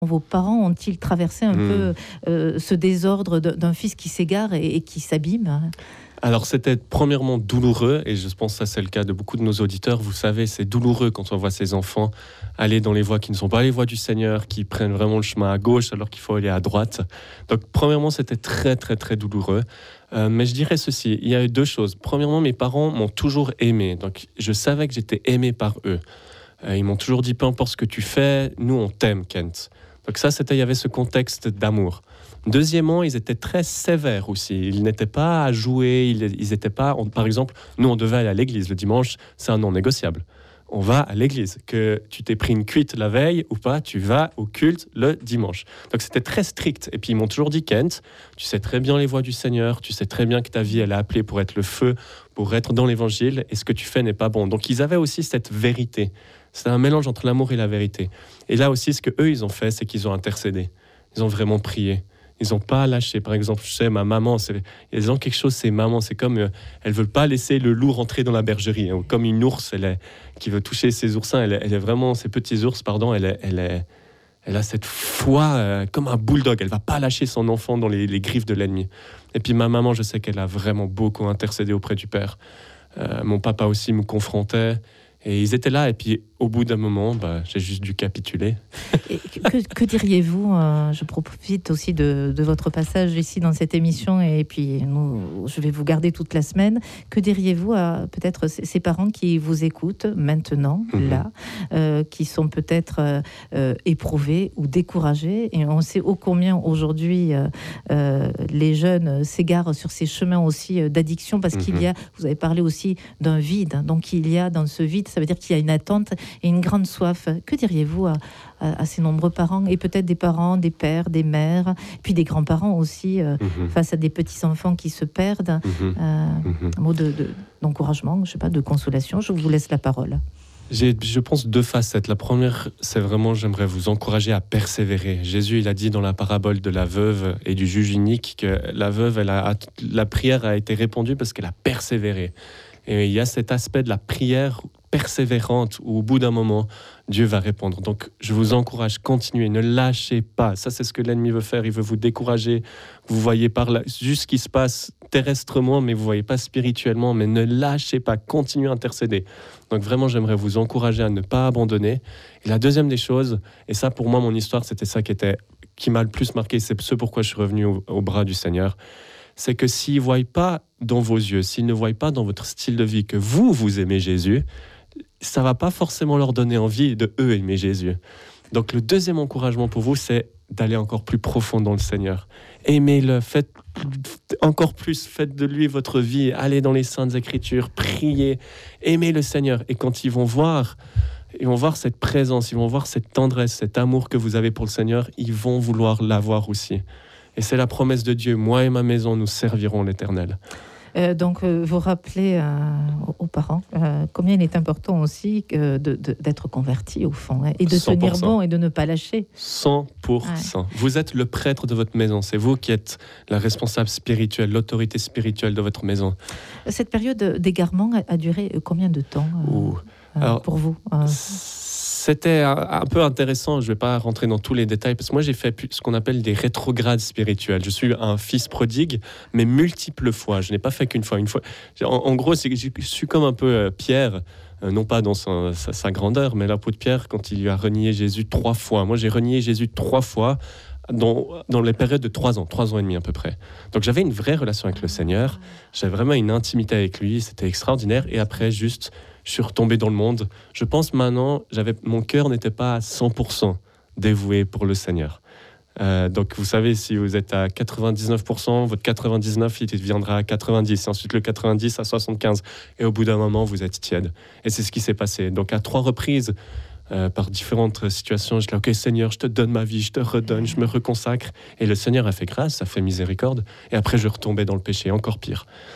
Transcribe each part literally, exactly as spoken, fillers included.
Vos parents ont-ils traversé un Mmh. peu euh, ce désordre de- d'un fils qui s'égare et, et qui s'abîme? Alors c'était premièrement douloureux, et je pense que ça c'est le cas de beaucoup de nos auditeurs. Vous savez, c'est douloureux quand on voit ces enfants aller dans les voies qui ne sont pas les voies du Seigneur, qui prennent vraiment le chemin à gauche alors qu'il faut aller à droite. Donc premièrement, c'était très très très douloureux. Euh, mais je dirais ceci, il y a eu deux choses. Premièrement, mes parents m'ont toujours aimé, donc je savais que j'étais aimé par eux. Euh, ils m'ont toujours dit, peu importe ce que tu fais, nous on t'aime, Kent. Donc ça, c'était, il y avait ce contexte d'amour. Deuxièmement, ils étaient très sévères aussi. Ils n'étaient pas à jouer. Ils, ils étaient pas. On, par exemple, nous, on devait aller à l'église le dimanche. C'est un non négociable. On va à l'église. Que tu t'aies pris une cuite la veille ou pas, tu vas au culte le dimanche. Donc c'était très strict. Et puis ils m'ont toujours dit, Kent, tu sais très bien les voies du Seigneur. Tu sais très bien que ta vie, elle est appelée pour être le feu, pour être dans l'évangile. Et ce que tu fais n'est pas bon. Donc ils avaient aussi cette vérité. C'est un mélange entre l'amour et la vérité. Et là aussi, ce qu'eux, ils ont fait, c'est qu'ils ont intercédé. Ils ont vraiment prié. Ils n'ont pas lâché. Par exemple, je sais, ma maman, c'est, il y a des gens, quelque chose, c'est maman. C'est comme, euh, elles ne veulent pas laisser le loup rentrer dans la bergerie. Hein, comme une ours elle est, qui veut toucher ses oursins. Elle est, elle est vraiment, ses petits ours, pardon, elle, est, elle, est, elle a cette foi euh, comme un bulldog. Elle ne va pas lâcher son enfant dans les, les griffes de l'ennemi. Et puis ma maman, je sais qu'elle a vraiment beaucoup intercédé auprès du Père. Euh, mon papa aussi me confrontait. Et ils étaient là, et puis au bout d'un moment, bah, j'ai juste dû capituler. Et que, que diriez-vous, euh, je profite aussi de, de votre passage ici dans cette émission, et puis nous, je vais vous garder toute la semaine, que diriez-vous à peut-être ces, ces parents qui vous écoutent maintenant, mm-hmm. là, euh, qui sont peut-être euh, euh, éprouvés ou découragés, et on sait ô combien aujourd'hui euh, euh, les jeunes s'égarent sur ces chemins aussi euh, d'addiction, parce mm-hmm. qu'il y a, vous avez parlé aussi d'un vide, donc il y a dans ce vide, ça veut dire qu'il y a une attente et une grande soif. Que diriez-vous à, à, à ces nombreux parents, et peut-être des parents, des pères, des mères, puis des grands-parents aussi, euh, mm-hmm. face à des petits-enfants qui se perdent? mm-hmm. Euh, mm-hmm. Un mot de, de, d'encouragement, je sais pas, de consolation. Je vous laisse la parole. J'ai, je pense, deux facettes. La première, c'est vraiment, j'aimerais vous encourager à persévérer. Jésus, il a dit dans la parabole de la veuve et du juge inique que la veuve, elle a, la prière a été répondue parce qu'elle a persévéré. Et il y a cet aspect de la prière persévérante où au bout d'un moment, Dieu va répondre. Donc, je vous encourage, continuez, ne lâchez pas. Ça, c'est ce que l'ennemi veut faire. Il veut vous décourager. Vous voyez par là juste ce qui se passe terrestrement, mais vous voyez pas spirituellement. Mais ne lâchez pas, continuez à intercéder. Donc, vraiment, j'aimerais vous encourager à ne pas abandonner. Et la deuxième des choses, et ça, pour moi, mon histoire, c'était ça qui, était, qui m'a le plus marqué. C'est ce pourquoi je suis revenu au, au bras du Seigneur. C'est que s'ils ne voient pas dans vos yeux, s'ils ne voient pas dans votre style de vie que vous, vous aimez Jésus, ça ne va pas forcément leur donner envie de eux aimer Jésus. Donc le deuxième encouragement pour vous, c'est d'aller encore plus profond dans le Seigneur. Aimez-le, faites encore plus, faites de lui votre vie, allez dans les Saintes Écritures, priez, aimez le Seigneur. Et quand ils vont voir, ils vont voir cette présence, ils vont voir cette tendresse, cet amour que vous avez pour le Seigneur, ils vont vouloir l'avoir aussi. Et c'est la promesse de Dieu, moi et ma maison, nous servirons l'Éternel. Euh, donc, euh, vous rappelez euh, aux parents euh, combien il est important aussi euh, de, de, d'être converti au fond, hein, et de cent pour cent. Tenir bon et de ne pas lâcher. cent pour cent. Ouais. Vous êtes le prêtre de votre maison, c'est vous qui êtes la responsable spirituelle, l'autorité spirituelle de votre maison. Cette période d'égarement a, a duré combien de temps euh, euh, Alors, pour vous euh... C'était un, un peu intéressant, je ne vais pas rentrer dans tous les détails, parce que moi j'ai fait ce qu'on appelle des rétrogrades spirituels. Je suis un fils prodigue, mais multiples fois. Je n'ai pas fait qu'une fois. Une fois. En, en gros, c'est, je suis comme un peu euh, Pierre, euh, non pas dans son, sa, sa grandeur, mais l'apôtre Pierre quand il lui a renié Jésus trois fois. Moi j'ai renié Jésus trois fois dans, dans les périodes de trois ans, trois ans et demi à peu près. Donc j'avais une vraie relation avec le Seigneur, j'avais vraiment une intimité avec lui, c'était extraordinaire. Et après, juste... je suis retombé dans le monde. Je pense maintenant, j'avais, mon cœur n'était pas à cent pour cent dévoué pour le Seigneur. Euh, donc vous savez, si vous êtes à quatre-vingt-dix-neuf pour cent, votre quatre-vingt-dix-neuf, il deviendra à quatre-vingt-dix, et ensuite le quatre-vingt-dix à soixante-quinze. Et au bout d'un moment, vous êtes tiède. Et c'est ce qui s'est passé. Donc à trois reprises, euh, par différentes situations, je dis « Ok Seigneur, je te donne ma vie, je te redonne, je me reconsacre. » Et le Seigneur a fait grâce, a fait miséricorde. Et après, je retombais dans le péché, encore pire.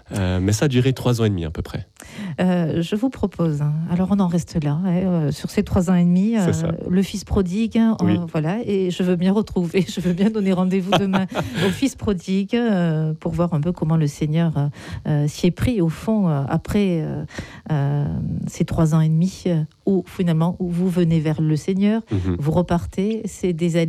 Euh, mais ça a duré trois ans et demi à peu près. Euh, je vous propose, hein, alors on en reste là, hein, euh, sur ces trois ans et demi, euh, le fils prodigue, hein, oui. euh, voilà, et je veux bien retrouver, je veux bien donner rendez-vous demain au fils prodigue euh, pour voir un peu comment le Seigneur euh, euh, s'y est pris au fond euh, après euh, euh, ces trois ans et demi, euh, où finalement où vous venez vers le Seigneur, mm-hmm. vous repartez, c'est des